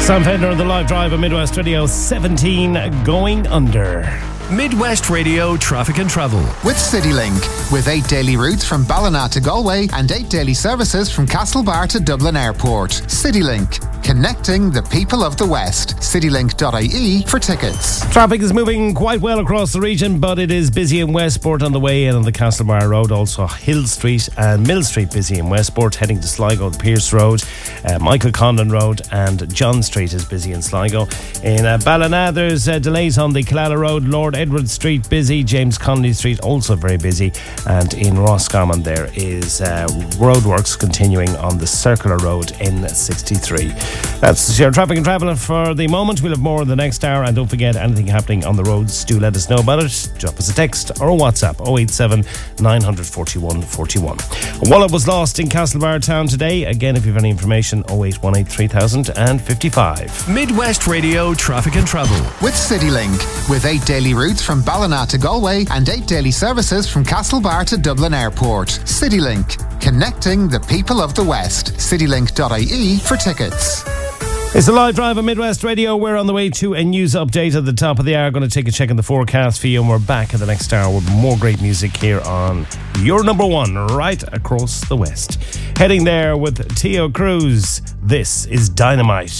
Sam Fender on the live drive of Midwest Radio 17 going under. Midwest Radio Traffic and Travel. With CityLink. With 8 daily routes from Ballina to Galway and 8 daily services from Castlebar to Dublin Airport. CityLink. Connecting the people of the West. CityLink.ie for tickets. Traffic is moving quite well across the region, but it is busy in Westport on the way in on the Castlebar Road. Also Hill Street and Mill Street busy in Westport. Heading to Sligo, the Pierce Road, Michael Condon Road and John Street is busy in Sligo. In Ballina there's delays on the Killala Road. Lord Edward Street busy. James Connolly Street also very busy. And in Roscommon there is roadworks continuing on the Circular Road N63. That's your traffic and travel for the moment. We'll have more in the next hour, and don't forget, anything happening on the roads, do let us know about it. Drop us a text or a WhatsApp 087 941 41. A wallet was lost in Castlebar town today. Again, if you have any information, 0818 3000 and 55. Midwest Radio Traffic and Travel. With CityLink. With 8 daily routes from Ballina to Galway and 8 daily services from Castlebar to Dublin Airport. CityLink. Connecting the people of the West. CityLink.ie for tickets. It's a live drive on Midwest Radio. We're on the way to a news update at the top of the hour. Going to take a check on the forecast for you, and we're back at the next hour with more great music here on your number one right across the West. Heading there with Teo Cruz. This is Dynamite.